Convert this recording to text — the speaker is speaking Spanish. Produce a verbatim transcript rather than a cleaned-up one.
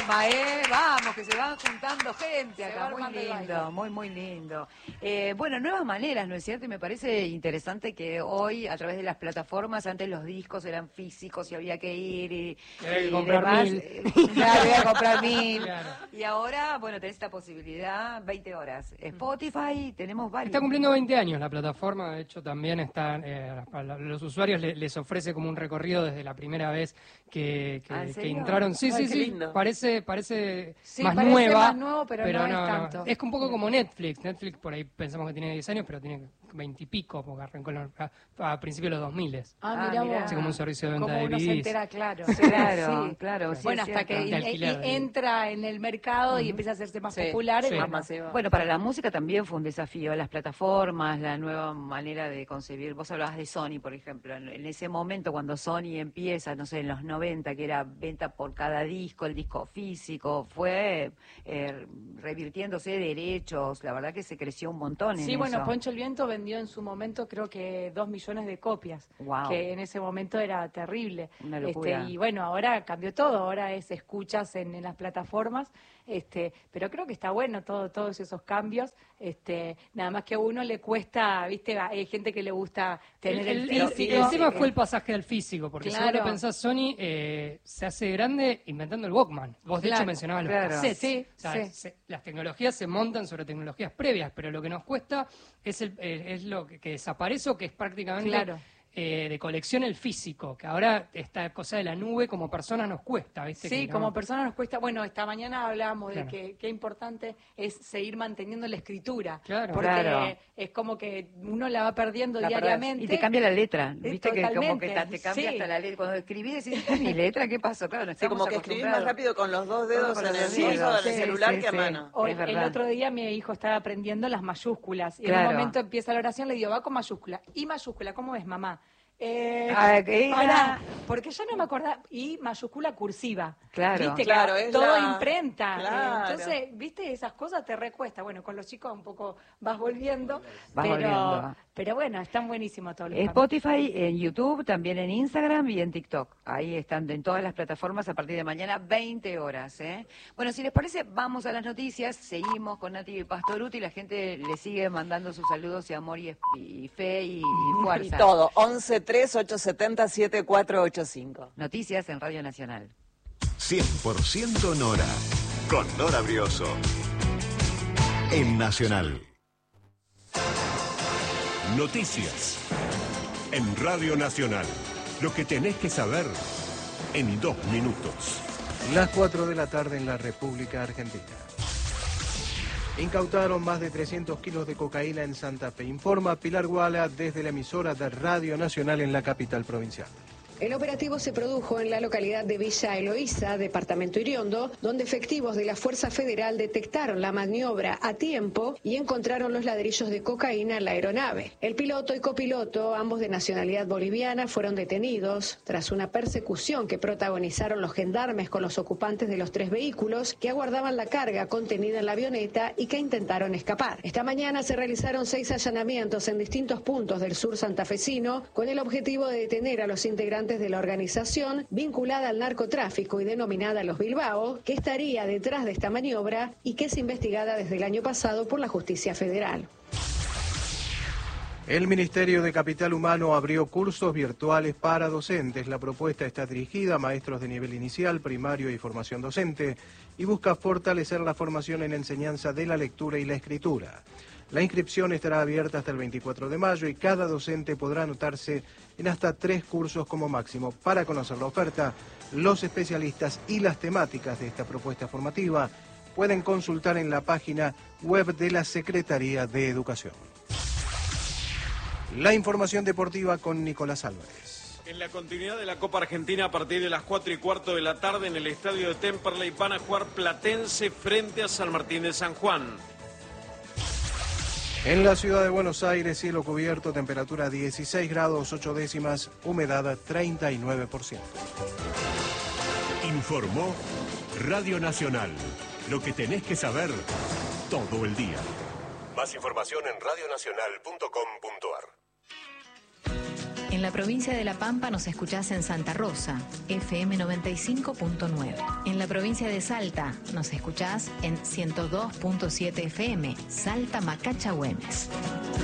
programa, ¿eh? Vamos, que se van juntando gente acá. Muy lindo, muy, muy lindo. Eh, bueno, nuevas maneras, ¿no es cierto? Y me parece interesante que hoy, a través de las plataformas, antes los discos eran físicos y había que ir y, y, y comprar demás. mil. Claro, había que comprar mil. Claro. Y ahora, bueno, tenés esta posibilidad, veinte horas. Spotify, tenemos varios. Está cumpliendo veinte años la plataforma, de hecho también están, eh, a los usuarios les, les ofrece como un recorrido desde la primera vez que, que, ¿Ah, ¿en que serio? entraron. Sí, Ay, sí, qué sí, lindo. parece, parece Sí, más parece nueva, más nuevo, pero, pero no, no, es no. tanto. Es un poco como Netflix. Netflix por ahí pensamos que tiene diez años, pero tiene veintipico, porque arrancó en los- a, a principios de los dos mil. Ah, Ah, mirá mirá. vos. Así como un servicio de venta Como de uno D V se Ds. entera, claro. Claro, Sí. claro. sí, Bueno, es hasta que cierto. De en- alquiler en- de- entra en el mercado y Ujú. empieza a hacerse más Sí, popular. y sí, bueno, más masiva. Bueno, para la música también fue un desafío, las plataformas, la nueva manera de concebir. Vos hablabas de Sony, por ejemplo, en, en ese momento cuando Sony empieza, no sé, en los noventa, que era venta por cada disco, el disco físico, fue eh, revirtiéndose derechos, la verdad que se creció un montón en Sí, bueno, eso. Poncho el Viento vendió en su momento creo que dos millones de copias, Wow. que en ese momento era terrible. Una locura. Este, y bueno, ahora cambió todo, ahora es escuchas en, en las plataformas, este, pero creo que está bueno todo, todos esos cambios, este, nada más que a uno le cuesta, viste, hay gente que le gusta tener el, el, el- físico. el tema fue eh, el pasaje al físico, porque si vos Claro. lo pensás, Sony eh, se hace grande inventando el Walkman. Vos de Claro, hecho mencionabas los claro. cassettes. Sí, O sea, sí. se- las tecnologías se montan sobre tecnologías previas, pero lo que nos cuesta es, el, eh, es lo que, que desaparece o que es prácticamente Claro. eh, de colección el físico, que ahora esta cosa de la nube como personas nos cuesta, ¿viste? Sí, Que no- como persona nos cuesta. Bueno, esta mañana hablábamos Claro. de que qué importante es seguir manteniendo la escritura. Claro. Porque Claro. es como que uno la va perdiendo La diariamente. perdés. Y te cambia la letra, Eh, viste que como que totalmente, ta- te cambia sí. hasta la letra. Cuando escribís decís, ¿esta es mi letra? ¿Qué pasó? Claro, no Sí, como estamos que escribís acostumbrados. más rápido con los dos dedos Con en los el dos coso, dedos. en el Sí, celular sí, que a sí. mano. Hoy, Es el verdad. otro día mi hijo estaba aprendiendo las mayúsculas. Y en Claro. un momento empieza la oración, le digo, va con mayúscula. ¿Y mayúscula? ¿Cómo es, mamá? Eh, Ah, ¿qué era? pará, porque ya no me acordaba. Y mayúscula cursiva. Claro. ¿Viste? Claro, Que es todo la- imprenta. Claro. Entonces, viste, esas cosas te recuesta. Bueno, con los chicos un poco vas volviendo. Vas pero, volviendo. pero bueno, están buenísimos todos los cambios. Spotify, en YouTube, también en Instagram y en TikTok. Ahí están en todas las plataformas a partir de mañana, veinte horas. ¿eh? Bueno, si les parece, vamos a las noticias. Seguimos con Nati Pastoruti. La gente le sigue mandando sus saludos y amor y, y fe y, y Y fuerza. todo, once tres ocho siete cero siete cuatro ocho cinco. Noticias en Radio Nacional. cien por ciento Nora, con Nora Brioso. En Nacional. Noticias. En Radio Nacional. Lo que tenés que saber en dos minutos. Las cuatro de la tarde en la República Argentina. Incautaron más de trescientos kilos de cocaína en Santa Fe. Informa Pilar Guala desde la emisora de Radio Nacional en la capital provincial. El operativo se produjo en la localidad de Villa Eloísa, departamento Iriondo, donde efectivos de la Fuerza Federal detectaron la maniobra a tiempo y encontraron los ladrillos de cocaína en la aeronave. El piloto y copiloto, ambos de nacionalidad boliviana, fueron detenidos tras una persecución que protagonizaron los gendarmes con los ocupantes de los tres vehículos que aguardaban la carga contenida en la avioneta y que intentaron escapar. Esta mañana se realizaron seis allanamientos en distintos puntos del sur santafesino con el objetivo de detener a los integrantes de la organización vinculada al narcotráfico y denominada Los Bilbao, que estaría detrás de esta maniobra y que es investigada desde el año pasado por la Justicia Federal. El Ministerio de Capital Humano abrió cursos virtuales para docentes. La propuesta está dirigida a maestros de nivel inicial, primario y formación docente y busca fortalecer la formación en enseñanza de la lectura y la escritura. La inscripción estará abierta hasta el veinticuatro de mayo y cada docente podrá anotarse en hasta tres cursos como máximo. Para conocer la oferta, los especialistas y las temáticas de esta propuesta formativa pueden consultar en la página web de la Secretaría de Educación. La información deportiva con Nicolás Álvarez. En la continuidad de la Copa Argentina, a partir de las cuatro y cuarto de la tarde en el estadio de Temperley van a jugar Platense frente a San Martín de San Juan. En la ciudad de Buenos Aires, cielo cubierto, temperatura dieciséis grados ocho décimas, humedad treinta y nueve por ciento. Informó Radio Nacional. Lo que tenés que saber todo el día. Más información en radionacional punto com punto ar. En la provincia de La Pampa nos escuchás en Santa Rosa, F M noventa y cinco punto nueve. En la provincia de Salta nos escuchás en ciento dos punto siete F M, Salta Macacha Güemes.